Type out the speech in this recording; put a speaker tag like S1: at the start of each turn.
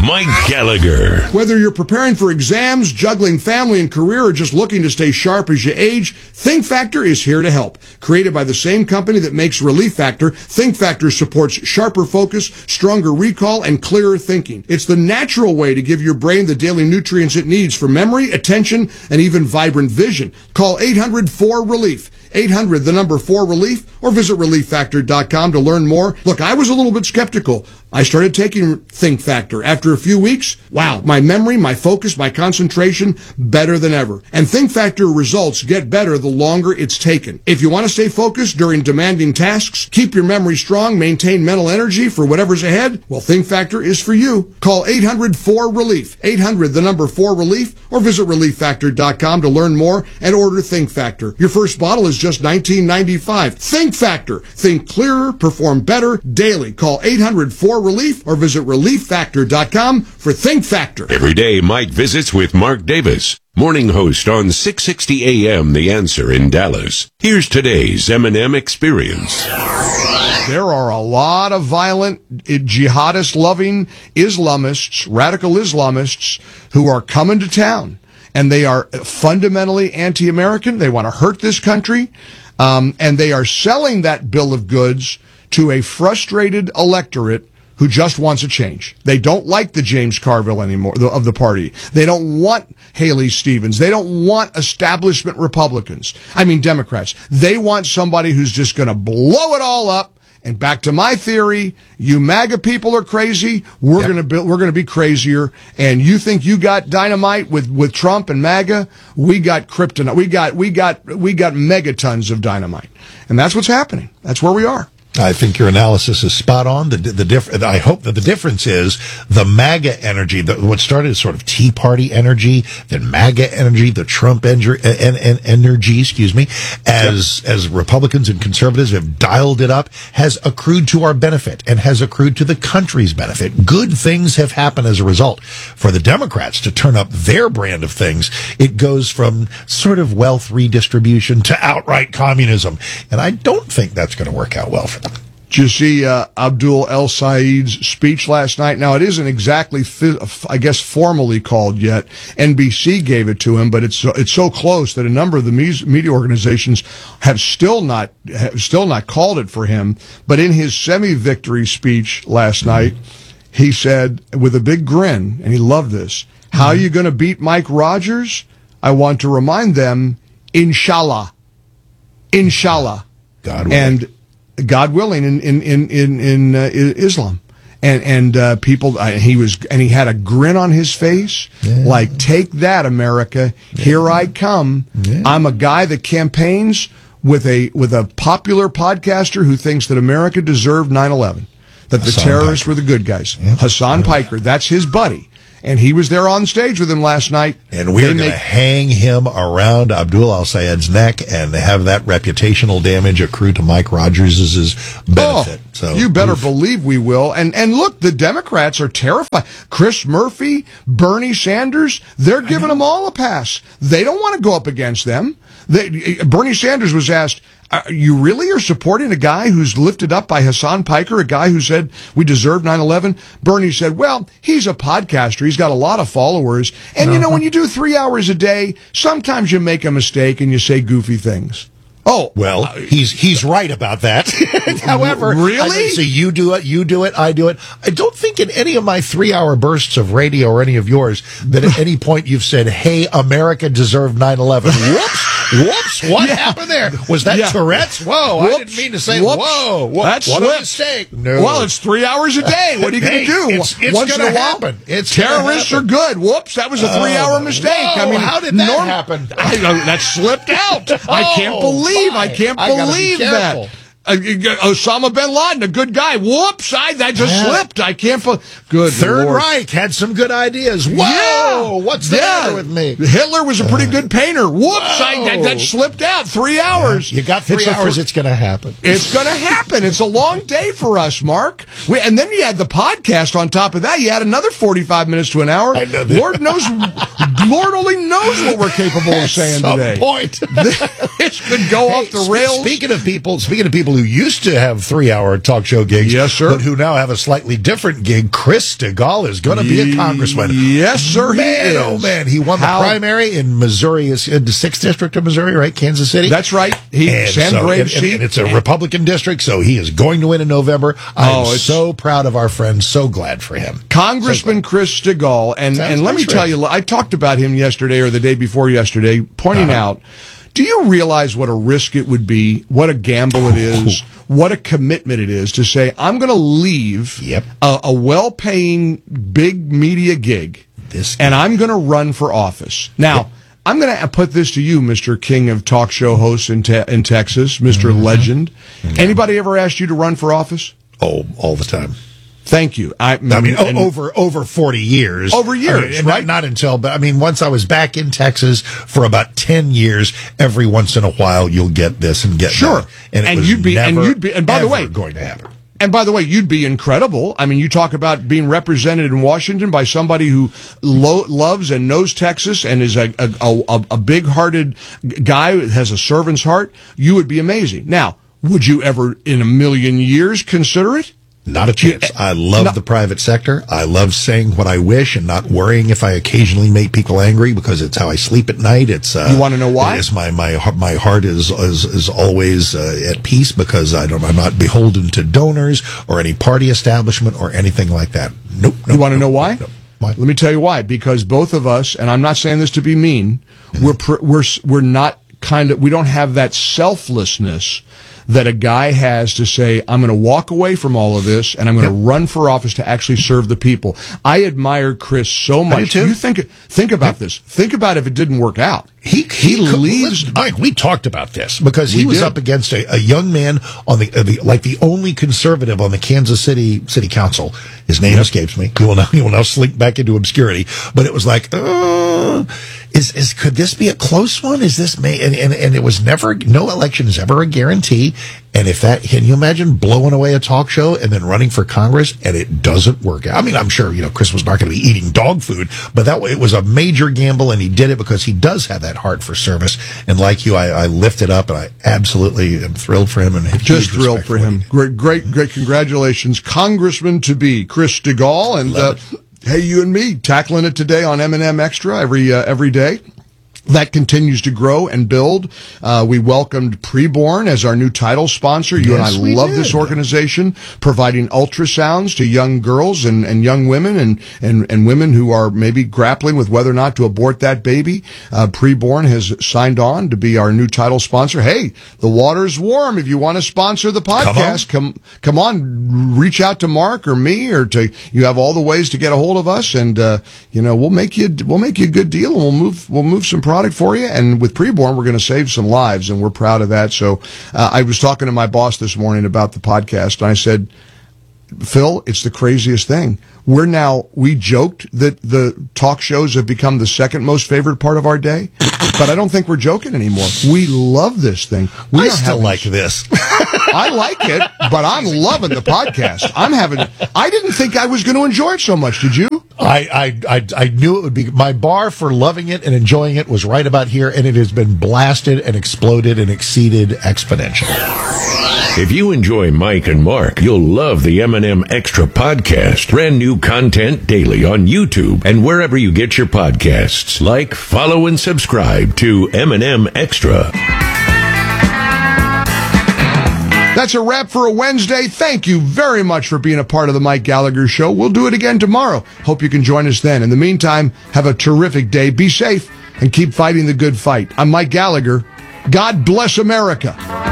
S1: Mike Gallagher.
S2: Whether you're preparing for exams, juggling family and career, or just looking to stay sharp as you age, Think Factor is here to help. Created by the same company that makes Relief Factor, Think Factor supports sharper focus, stronger recall, and clearer thinking. It's the natural way to give your brain the daily nutrients it needs for memory, attention, and even vibrant vision. Call 800-4RELIEF. 800, the number 4RELIEF, or visit ReliefFactor.com to learn more. Look, I was a little bit skeptical. I started taking Think Factor. After a few weeks, wow, my memory, my focus, my concentration, better than ever. And Think Factor results get better the longer it's taken. If you want to stay focused during demanding tasks, keep your memory strong, maintain mental energy for whatever's ahead, well, Think Factor is for you. Call 800-4RELIEF. 800, the number 4RELIEF, or visit ReliefFactor.com to learn more and order Think Factor. Your first bottle is just $19.95. Think Factor. Think clearer, perform better daily. Call 800-4RELIEF or visit ReliefFactor.com for Think Factor.
S1: Every day, Mike visits with Mark Davis, morning host on 660 AM The Answer in Dallas. Here's today's M&M Experience.
S2: There are a lot of violent, jihadist-loving Islamists, radical Islamists, who are coming to town. And they are fundamentally anti-American. They want to hurt this country. And they are selling that bill of goods to a frustrated electorate who just wants a change. They don't like the James Carville anymore, of the party. They don't want Haley Stevens. They don't want establishment Republicans. I mean, Democrats. They want somebody who's just going to blow it all up. And back to my theory, you MAGA people are crazy. We're going to be crazier. And you think you got dynamite with Trump and MAGA? We got kryptonite. We got megatons of dynamite. And that's what's happening. That's where we are.
S3: I think your analysis is spot on. I hope that the difference is the MAGA energy, what started as sort of Tea Party energy, then MAGA energy, the Trump energy, as Republicans and conservatives have dialed it up, has accrued to our benefit and has accrued to the country's benefit. Good things have happened as a result. For the Democrats to turn up their brand of things, it goes from sort of wealth redistribution to outright communism. And I don't think that's going to work out well for them.
S2: Did you see Abdul El Said's speech last night? Now, it isn't exactly, I guess, formally called yet. NBC gave it to him, but it's so close that a number of the media organizations have still not called it for him. But in his semi-victory speech last night, he said, with a big grin, and he loved this, how are you going to beat Mike Rogers? I want to remind them, inshallah. Inshallah. God willing in Islam. And people, he had a grin on his face, like, take that, America. Here I come. I'm a guy that campaigns with a popular podcaster who thinks that America deserved 9/11, that the terrorists were the good guys. Hassan Piker, that's his buddy. And he was there on stage with him last night.
S3: And we're going to hang him around Abdul El Sayed's neck and have that reputational damage accrue to Mike Rogers' benefit. So
S2: you better believe we will. And look, the Democrats are terrified. Chris Murphy, Bernie Sanders, they're giving them all a pass. They don't want to go up against them. Bernie Sanders was asked, you really are supporting a guy who's lifted up by Hassan Piker, a guy who said we deserve 9/11? Bernie said, well, he's a podcaster. He's got a lot of followers. And, when you do 3 hours a day, sometimes you make a mistake and you say goofy things. Oh,
S3: well, he's right about that. However,
S2: really?
S3: So you do it, I do it. I don't think in any of my 3-hour bursts of radio or any of yours that at any point you've said, hey, America deserved 9/11. Whoops, what happened there? Was that Tourette's? Whoa, I didn't mean to say, whoa, what a mistake. No.
S2: Well, it's 3 hours a day. What are you going to do?
S3: It's going to happen.
S2: Terrorists are good. Whoops, that was a 3-hour mistake.
S3: Whoa, how did that happen?
S2: That slipped out. I can't believe that. Osama bin Laden, a good guy. Whoops, that just slipped. I can't. Good
S3: Third
S2: Lord.
S3: Reich had some good ideas. Whoa, what's the matter with me?
S2: Hitler was a pretty good painter. Whoops, that slipped out. 3 hours.
S3: You got 3 hours. It's going to happen.
S2: It's going to happen. It's a long day for us, Mark. And then you had the podcast on top of that. You had another 45 minutes to an hour.
S3: I know
S2: Lord only knows what we're capable of saying today.
S3: Point.
S2: It could go off the rails.
S3: Speaking of people people who used to have 3-hour talk show gigs,
S2: yes, sir,
S3: but who now have a slightly different gig. Chris Stigall is going to be a congressman.
S2: Yes, sir.
S3: Man, oh man, he won the primary in Missouri, in the 6th district of Missouri, right? Kansas City.
S2: That's right.
S3: And it's a Republican district, so he is going to win in November. I'm so proud of our friend. So glad for him.
S2: Congressman Chris Stigall. And let me tell you, I talked about him yesterday or the day before yesterday, pointing out, do you realize what a risk it would be, what a gamble it is, what a commitment it is to say, I'm going to leave a well-paying big media gig, and I'm going to run for office. Now, I'm going to put this to you, Mr. King of talk show hosts in Texas, Mr. Legend. Anybody ever asked you to run for office?
S3: Oh, all the time.
S2: Thank you.
S3: I mean, over 40 years.
S2: Over years, right?
S3: Not until, but I mean, once I was back in Texas for about 10 years, every once in a while you'll get this and get that. And you'd be, and by the way, going to happen.
S2: And by the way, you'd be incredible. I mean, you talk about being represented in Washington by somebody who loves and knows Texas and is a big-hearted guy who has a servant's heart. You would be amazing. Now, would you ever in a million years consider it?
S3: Not a chance. I love the private sector. I love saying what I wish and not worrying if I occasionally make people angry, because it's how I sleep at night. It's
S2: you want to know why?
S3: It's my heart is always at peace, because I'm not beholden to donors or any party establishment or anything like that. Nope.
S2: You want to know why?
S3: Nope.
S2: Let me tell you why. Because both of us, and I'm not saying this to be mean, we're not we don't have that selflessness that a guy has to say, I'm going to walk away from all of this and I'm going to run for office to actually serve the people. I admire Chris so much. You think about this. Think about if it didn't work out.
S3: He leaves. Mike, we talked about this because he was up against a young man on the only conservative on the Kansas City Council. His name escapes me. He will now slink back into obscurity. But it was like, could this be a close one? Is this and it was never, no election is ever a guarantee. And can you imagine blowing away a talk show and then running for Congress and it doesn't work out? I mean, I'm sure, Chris was not going to be eating dog food, but it was a major gamble, and he did it because he does have that heart for service. And like you, I lift it up, and I absolutely am thrilled for him. And
S2: just thrilled for him. Great congratulations, Congressman to be Chris Stigall. And hey, you and me tackling it today on M&M Extra every day. That continues to grow and build. We welcomed Preborn as our new title sponsor. You and I love this organization, providing ultrasounds to young girls and young women and women who are maybe grappling with whether or not to abort that baby. Preborn has signed on to be our new title sponsor. Hey, the water's warm. If you want to sponsor the podcast, come on, reach out to Mark or me, or you have all the ways to get a hold of us, and we'll make you a good deal, and we'll move some product for you. And with Preborn, we're going to save some lives, and we're proud of that. So I was talking to my boss this morning about the podcast, and I said, Phil, it's the craziest thing. We joked that the talk shows have become the second most favorite part of our day, but I don't think we're joking anymore. We love this thing.
S3: I still like this.
S2: I like it, but I'm loving the podcast. I didn't think I was going to enjoy it so much. Did you?
S3: I knew it would be. My bar for loving it and enjoying it was right about here, and it has been blasted and exploded and exceeded exponentially.
S1: If you enjoy Mike and Mark, you'll love the M&M Extra podcast. Brand new content daily on YouTube and wherever you get your podcasts. Like, follow, and subscribe to M&M Extra.
S2: That's a wrap for a Wednesday. Thank you very much for being a part of the Mike Gallagher Show. We'll do it again tomorrow. Hope you can join us then. In the meantime, have a terrific day. Be safe and keep fighting the good fight. I'm Mike Gallagher. God bless America.